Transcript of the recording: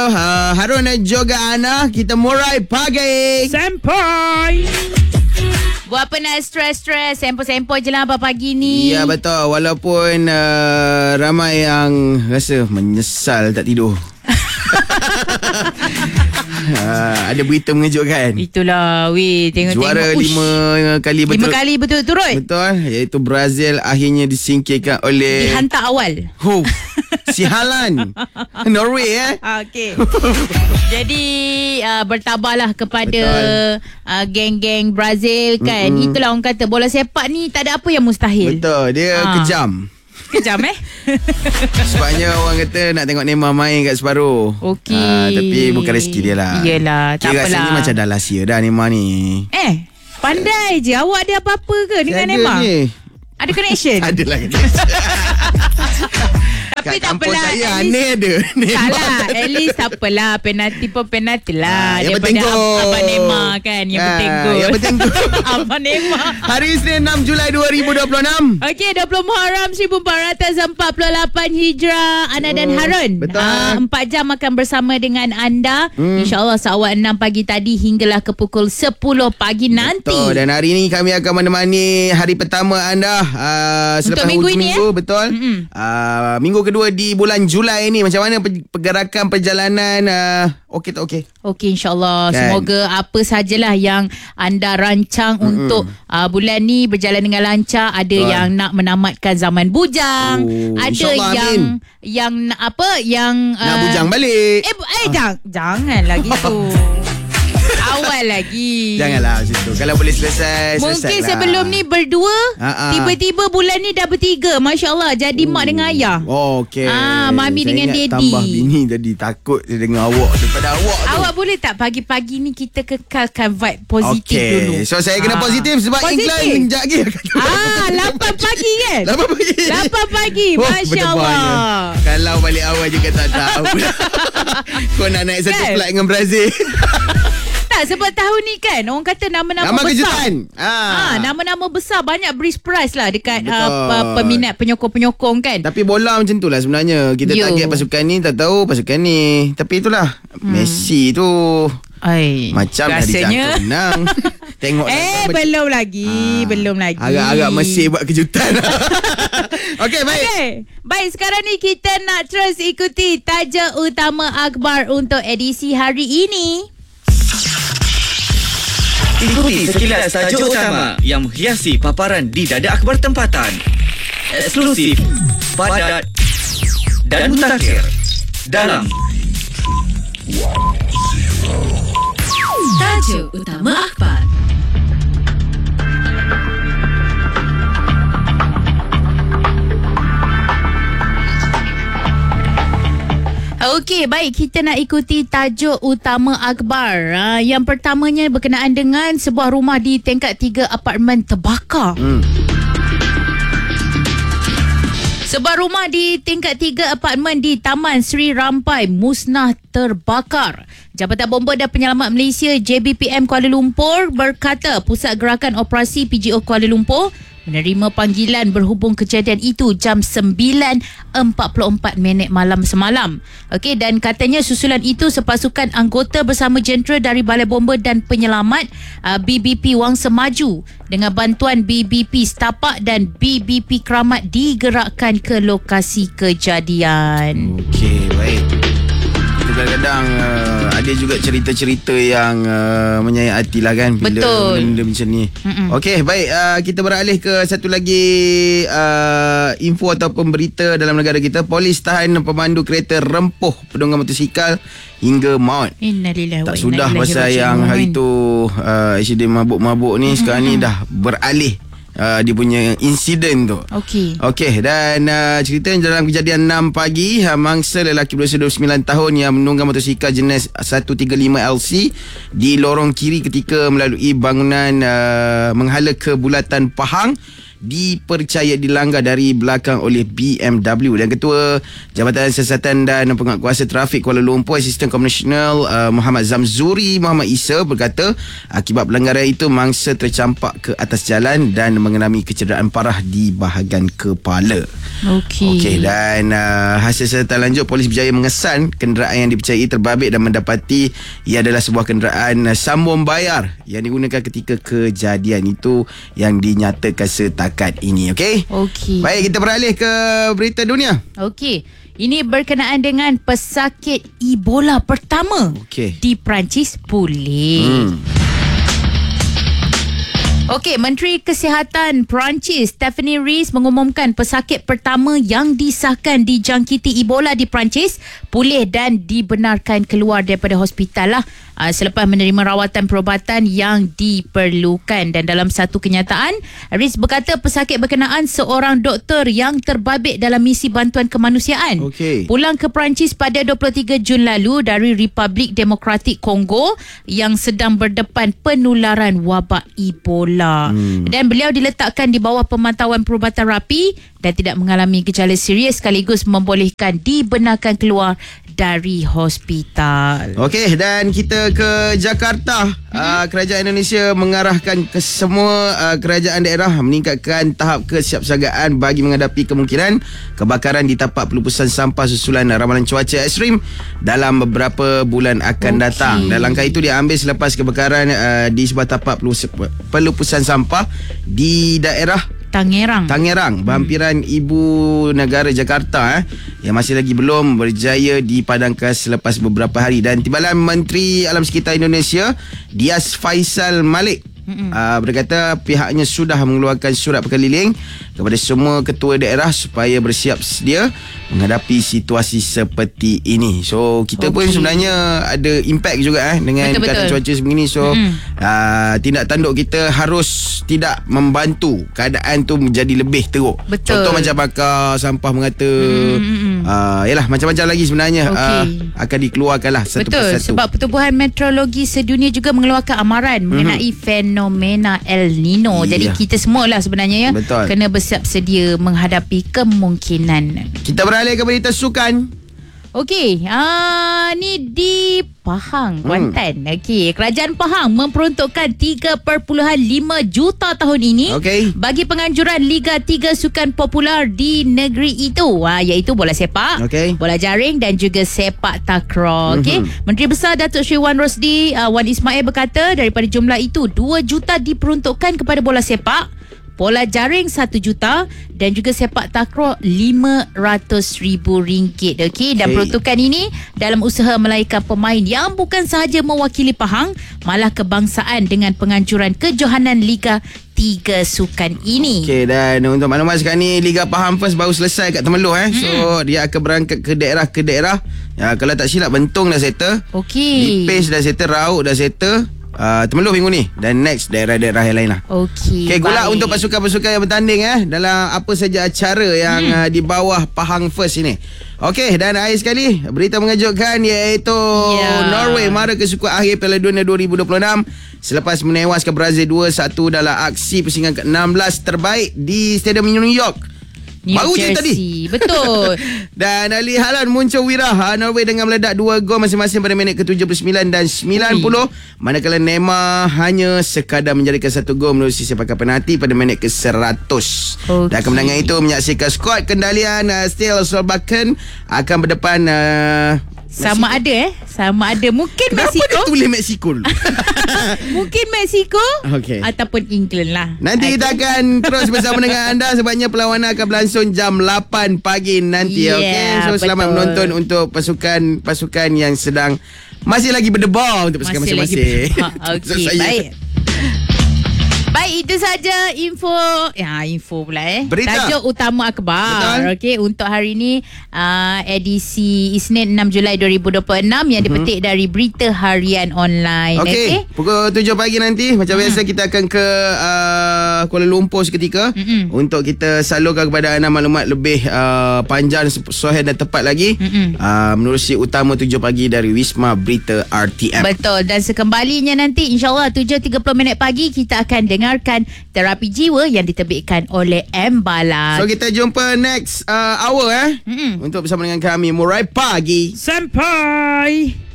Harun dan juga Ana. Kita mulai pagi. Sampai. Buat apa nak stres-stres, sempoi-sempoi je lah pagi ni. Ya, betul. Walaupun ramai yang rasa menyesal tak tidur. Ada berita mengejutkan. Itulah, tengok-tengok. Juara 5 kali betul. 5 kali betul-turut. Betul, iaitu Brazil akhirnya disingkirkan oleh Dihantar awal. Si Haaland. Norway Okey. Jadi bertabahlah kepada geng-geng Brazil kan. Itulah orang kata bola sepak ni tak ada apa yang mustahil. Betul, dia kejam. Kejam Sebabnya orang kata nak tengok Neymar main kat separuh. Okey. Tapi bukan rezeki dia lah. Yelah, tak apalah. Rasanya macam dah last year dah Neymar ni. Pandai je. Awak ada apa-apa ke dengan Neymar? Ada connection? Adalah connection. Tapi kat tak kampung apalah, saya at aneh ada. Tak lah, at least tak apalah. Penalti pun penalti lah. Yang Daripada penting gol. Abang Neymar kan. Yang penting gol. Yang penting gol. Abang Neymar. Hari Isnin 6 Julai 2026. Okey, 20 Muharram 1448 Hijrah. Ana dan Harun. Betul. 4 jam akan bersama dengan anda. InsyaAllah seawal 6 pagi tadi hinggalah ke pukul 10 pagi nanti. Betul. Dan hari ini kami akan menemani hari pertama anda selepas minggu ini, betul. Minggu kedua di bulan Julai ni. Macam mana pergerakan perjalanan? Okey tak okey? Okey, insyaAllah. Kan? Semoga apa sajalah yang anda rancang untuk bulan ni berjalan dengan lancar. Ada yang nak menamatkan zaman bujang. Ada yang nak bujang balik. Jangan lagi tu. Awal lagi. Janganlah macam tu. Kalau boleh selesai Mungkin lah. sebelum ni berdua, tiba-tiba bulan ni dah bertiga. Masya Allah. Jadi mak dengan ayah. Okey. Mami Saya dengan ingat daddy. tambah bini tadi. Takut dia dengan awak daripada awak tu. Awak boleh tak pagi-pagi ni kita kekalkan vibe positif dulu? So saya kena positif sebab iklan sekejap lagi. 8 pagi kan? 8 pagi. 8 pagi. Masya Allah. Kalau balik awal juga tak tahu. Kau nak naik satu flight dengan Brazil. Tak, sebab tahun ni kan orang kata nama-nama besar. Kejutan. Nama-nama besar banyak beri prize lah dekat peminat penyokong-penyokong kan. Tapi bola macam tu lah sebenarnya. Kita target pasukan ni, tak tahu pasukan ni. Tapi itulah Messi tu macam dah dicakap menang. Tengok belum lagi. Agak-agak Messi buat kejutan. Okey, baik. Baik, sekarang ni kita nak terus ikuti tajuk utama akhbar untuk edisi hari ini. Ikuti sekilas tajuk utama yang menghiasi paparan di dada akhbar tempatan. Eksklusif, padat dan mutakhir dalam tajuk utama akhbar. Okey, baik, kita nak ikuti tajuk utama akhbar. Yang pertamanya berkenaan dengan sebuah rumah di tingkat 3 apartmen terbakar. Sebuah rumah di tingkat 3 apartmen di Taman Sri Rampai musnah terbakar. Jabatan Bomba dan Penyelamat Malaysia JBPM Kuala Lumpur berkata Pusat Gerakan Operasi PGO Kuala Lumpur menerima panggilan berhubung kejadian itu jam 9.44 malam semalam. Okey, dan katanya susulan itu sepasukan anggota bersama jentera dari Balai Bomba dan Penyelamat BBP Wangsa Maju dengan bantuan BBP Setapak dan BBP Keramat digerakkan ke lokasi kejadian. Okey, baik. Kadang-kadang ada juga cerita-cerita yang menyayat hati lah kan. Bila benda macam ni. Okey, baik. Kita beralih ke satu lagi info ataupun berita dalam negara kita. Polis tahan pemandu kereta rempuh penunggang motosikal hingga maut. Innalillahi wa inna ilaihi raji'un. Tak sudah pasal yang hari tu insiden mabuk-mabuk ni. Sekarang ni dah beralih dia punya insiden tu. Okey, dan cerita dalam kejadian 6 pagi, mangsa lelaki berusia 29 tahun yang menunggang motosikal jenis 135 LC di lorong kiri ketika melalui bangunan menghala ke Bulatan Pahang dipercaya dilanggar dari belakang oleh BMW. Dan Ketua Jabatan Siasatan dan Penguatkuasa Trafik Kuala Lumpur, Asisten Komisioner Muhammad Zamzuri Muhammad Isa berkata akibat pelanggaran itu mangsa tercampak ke atas jalan dan mengalami kecederaan parah di bahagian kepala. Okey, dan hasil serta lanjut, polis berjaya mengesan kenderaan yang dipercayai terbabit dan mendapati ia adalah sebuah kenderaan sambung bayar yang digunakan ketika kejadian itu yang dinyatakan setakat ini. Okey. Baik, kita beralih ke berita dunia. Okey. Ini berkenaan dengan pesakit Ebola pertama di Perancis pulih. Okey, Menteri Kesihatan Perancis Stephanie Reyes mengumumkan pesakit pertama yang disahkan dijangkiti Ebola di Perancis pulih dan dibenarkan keluar daripada hospital selepas menerima rawatan perubatan yang diperlukan. Dan dalam satu kenyataan, Reyes berkata pesakit berkenaan seorang doktor yang terbabit dalam misi bantuan kemanusiaan. Pulang ke Perancis pada 23 Jun lalu dari Republik Demokratik Kongo yang sedang berdepan penularan wabak Ebola. Dan beliau diletakkan di bawah pemantauan perubatan rapi dan tidak mengalami gejala serius sekaligus membolehkan dibenarkan keluar dari hospital. Okey, dan kita ke Jakarta. Kerajaan Indonesia mengarahkan ke semua kerajaan daerah meningkatkan tahap kesiapsiagaan bagi menghadapi kemungkinan kebakaran di tapak pelupusan sampah susulan ramalan cuaca ekstrim dalam beberapa bulan akan datang. Dan langkah itu diambil selepas kebakaran di sebuah tapak pelupusan sampah di daerah Tangerang, berhampiran ibu negara Jakarta yang masih lagi belum berjaya dipadamkan selepas beberapa hari. Dan Timbalan Menteri Alam Sekitar Indonesia Dias Faisal Malik berkata pihaknya sudah mengeluarkan surat berkeliling kepada semua ketua daerah supaya bersiap sedia menghadapi situasi seperti ini. So kita pun sebenarnya ada impact juga dengan keadaan cuaca sebegini. So tindak tanduk kita harus tidak membantu keadaan tu menjadi lebih teruk. Contoh macam bakar sampah mengata yalah macam-macam lagi sebenarnya akan dikeluarkan satu persatu. Sebab Pertubuhan Meteorologi Sedunia juga mengeluarkan amaran mengenai fenomena El Nino. Jadi kita semualah sebenarnya kena bersiap sedia menghadapi kemungkinan. Kita beralih ke berita sukan. Okey, ni di Pahang, Kuantan. Okey, Kerajaan Pahang memperuntukkan 3.5 juta tahun ini bagi penganjuran Liga 3 sukan popular di negeri itu, iaitu bola sepak, bola jaring dan juga sepak takraw. Menteri Besar Datuk Seri Wan Rosdi Wan Ismail berkata daripada jumlah itu 2 juta diperuntukkan kepada bola sepak, bola jaring 1 juta dan juga sepak takraw RM500,000. Dan peruntukan ini dalam usaha melahirkan pemain yang bukan sahaja mewakili Pahang, malah kebangsaan dengan penganjuran kejohanan Liga 3 sukan ini. Dan untuk maklumat sekarang ni Liga Pahang First baru selesai kat Temerloh. So dia akan berangkat ke daerah-daerah. Kalau tak silap Bentong dah settle, Nipis dah settle, Rauk dah settle, Temerloh minggu ni, dan next daerah-daerah yang lain lah. Okey, gula untuk pasukan-pasukan yang bertanding dalam apa saja acara yang di bawah Pahang First ini. Okey, dan akhir sekali berita mengejutkan iaitu Norway mara kesukuan akhir Piala Dunia 2026 selepas menewaskan Brazil 2-1 dalam aksi pusingan ke-16 terbaik di Stadium New York. Baru je tadi. Betul. Dan Ali Haaland muncul wirah Norway dengan meledak 2 gol masing-masing pada minit ke-79 dan 90. Manakala Neymar hanya sekadar menjadikan 1 gol melalui sepakan penalti pada minit ke-100. Dan kemenangan itu menyaksikan skuad kendalian Steel Solbakken akan berdepan sama ada mungkin Mexico. Kenapa dia tulis Mexico? Mungkin Mexico ataupun England lah. Nanti kita akan terus bersama dengan anda sebabnya perlawanan akan berlangsung jam 8 pagi nanti. So selamat menonton untuk pasukan yang sedang masih lagi berdebar untuk pasukan masing-masing. Baik. Baik, itu saja info pula berita. Tajuk utama akhbar. Untuk hari ini edisi Isnin 6 Julai 2026 yang dipetik dari Berita Harian Online. Pukul 7 pagi nanti macam biasa kita akan ke Kuala Lumpur seketika untuk kita salurkan kepada anda maklumat lebih panjang, soheh dan tepat lagi menerusi utama 7 pagi dari Wisma Berita RTM. Betul, dan sekembalinya nanti insyaAllah 7.30 pagi kita akan dengar mendengarkan Terapi Jiwa yang diterbitkan oleh M. Balat. So kita jumpa next hour untuk bersama dengan kami Murai Pagi. Sampai.